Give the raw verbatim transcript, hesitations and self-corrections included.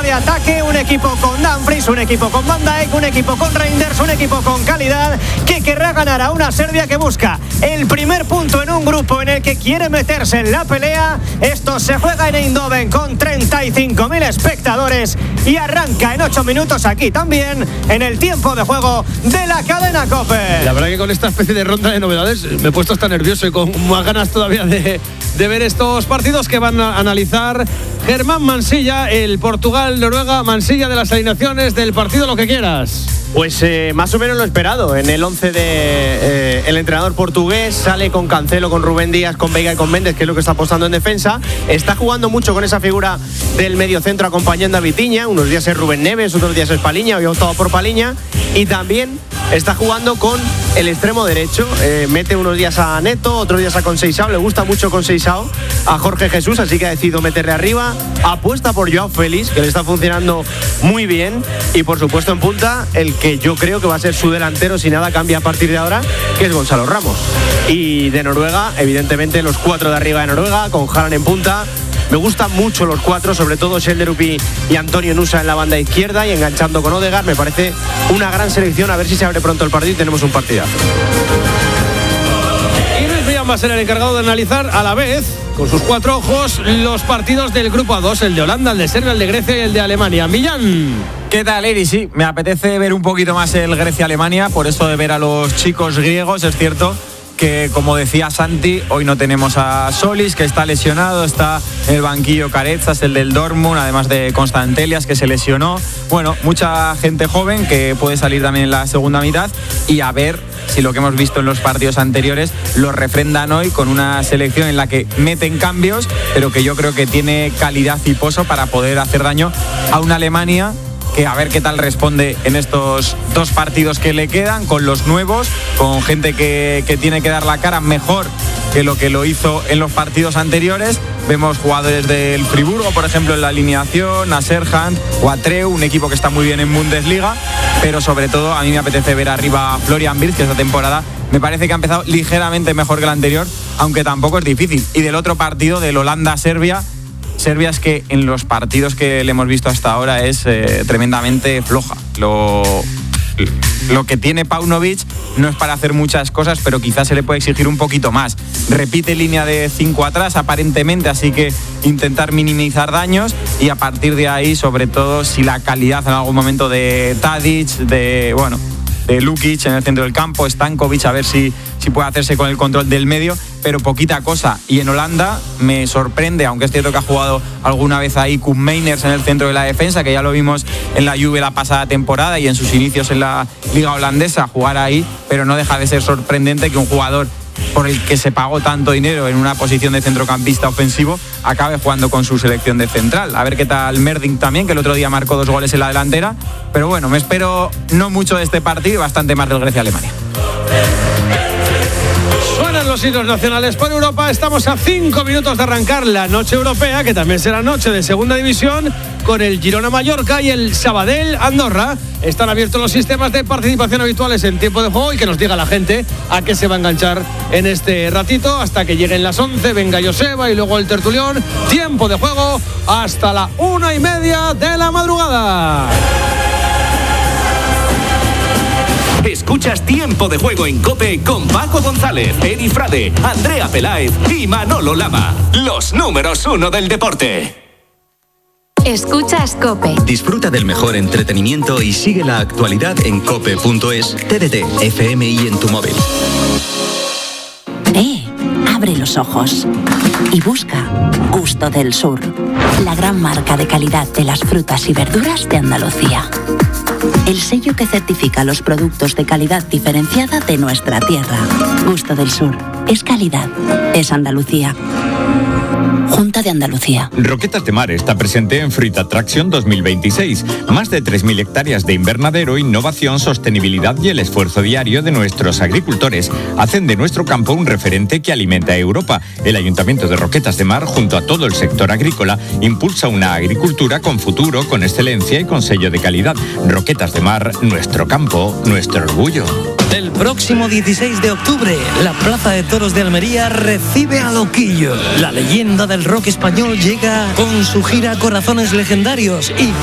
de ataque, un equipo con Dumfries, un equipo con Van Dijk, un equipo con Reinders, un equipo con calidad que querrá ganar a una Serbia que busca el primer punto en un grupo en el que quiere meterse en la pelea. Esto se juega en Eindhoven con treinta y cinco mil espectadores y arranca en ocho minutos aquí también en el tiempo de juego de la cadena COPE. La verdad que con esta especie de ronda de novedades me he puesto hasta nervioso y con más ganas todavía de, de ver estos partidos que van a analizar Germán Mansilla, el Portugal-Noruega. Mansilla, de las alineaciones del partido, lo que quieras. Pues eh, más o menos lo esperado. En el once de eh, el entrenador portugués sale con Cancelo, con Rubén Díaz, con Veiga y con Méndez, que es lo que está apostando en defensa. Está jugando mucho con esa figura del mediocentro acompañando a Vitinha. Unos días es Rubén Neves, otros días es Paliña. Hoy ha optado por Paliña. Y también está jugando con el extremo derecho. Eh, mete unos días a Neto, otros días a Conceição. Le gusta mucho Conceição a Jorge Jesús, así que ha decidido meterle arriba. Apuesta por Joao Félix, que le está funcionando muy bien. Y por supuesto en punta, el que que yo creo que va a ser su delantero si nada cambia a partir de ahora, que es Gonzalo Ramos. Y de Noruega, evidentemente los cuatro de arriba de Noruega, con Haaland en punta. Me gustan mucho los cuatro, sobre todo Schjelderup y, y Antonio Nusa en la banda izquierda y enganchando con Odegaard. Me parece una gran selección. A ver si se abre pronto el partido y tenemos un partidazo. Y Luis Millán va a ser el encargado de analizar a la vez, con sus cuatro ojos, los partidos del grupo A dos, el de Holanda, el de Serbia, el de Grecia y el de Alemania. Millán. ¿Qué tal, Eri? Sí, me apetece ver un poquito más el Grecia-Alemania, por eso de ver a los chicos griegos. Es cierto que, como decía Santi, hoy no tenemos a Solis, que está lesionado, está en el banquillo Carezas, el del Dortmund, además de Constantelias, que se lesionó. Bueno, mucha gente joven que puede salir también en la segunda mitad, y a ver si lo que hemos visto en los partidos anteriores lo refrendan hoy con una selección en la que meten cambios, pero que yo creo que tiene calidad y pozo para poder hacer daño a una Alemania que a ver qué tal responde en estos dos partidos que le quedan, con los nuevos, con gente que, que tiene que dar la cara mejor que lo que lo hizo en los partidos anteriores. Vemos jugadores del Friburgo, por ejemplo, en la alineación, a Serhan o a Treu, un equipo que está muy bien en Bundesliga, pero sobre todo a mí me apetece ver arriba a Florian Wirtz, que esta temporada me parece que ha empezado ligeramente mejor que la anterior, aunque tampoco es difícil. Y del otro partido, del Holanda-Serbia, Serbia es que en los partidos que le hemos visto hasta ahora es eh, tremendamente floja. Lo, lo que tiene Paunovic no es para hacer muchas cosas, pero quizás se le puede exigir un poquito más. Repite línea de cinco atrás aparentemente, así que intentar minimizar daños, y a partir de ahí, sobre todo, si la calidad en algún momento de Tadic, de bueno, de Lukic en el centro del campo, Stankovic, a ver si, si puede hacerse con el control del medio, pero poquita cosa. Y en Holanda me sorprende, aunque es cierto que ha jugado alguna vez ahí Koen Meiners en el centro de la defensa, que ya lo vimos en la Juve la pasada temporada y en sus inicios en la liga holandesa, jugar ahí, pero no deja de ser sorprendente que un jugador por el que se pagó tanto dinero en una posición de centrocampista ofensivo acabe jugando con su selección de central. A ver qué tal Merding también, que el otro día marcó dos goles en la delantera. Pero bueno, me espero no mucho de este partido y bastante más del Grecia-Alemania. Suenan los hilos nacionales por Europa. Estamos a cinco minutos de arrancar la noche europea, que también será noche de segunda división, con el Girona-Mallorca y el Sabadell-Andorra. Están abiertos los sistemas de participación habituales en tiempo de juego, y que nos diga la gente a qué se va a enganchar en este ratito hasta que lleguen las once. Venga Joseba y luego el tertulión. Tiempo de juego hasta la una y media de la madrugada. Escuchas Tiempo de Juego en COPE con Paco González, Edi Frade, Andrea Peláez y Manolo Lama. Los números uno del deporte. Escuchas COPE. Disfruta del mejor entretenimiento y sigue la actualidad en cope punto es, T D T, F M y en tu móvil. Eh, abre los ojos y busca Gusto del Sur, la gran marca de calidad de las frutas y verduras de Andalucía. El sello que certifica los productos de calidad diferenciada de nuestra tierra. Gusto del Sur. Es calidad. Es Andalucía. Junta de Andalucía. Roquetas de Mar está presente en Fruit Attraction dos mil veintiséis. Más de tres mil hectáreas de invernadero, innovación, sostenibilidad y el esfuerzo diario de nuestros agricultores hacen de nuestro campo un referente que alimenta a Europa. El Ayuntamiento de Roquetas de Mar, junto a todo el sector agrícola, impulsa una agricultura con futuro, con excelencia y con sello de calidad. Roquetas de Mar, nuestro campo, nuestro orgullo. El próximo dieciséis de octubre, la Plaza de Toros de Almería recibe a Loquillo. La leyenda del rock español llega con su gira Corazones Legendarios y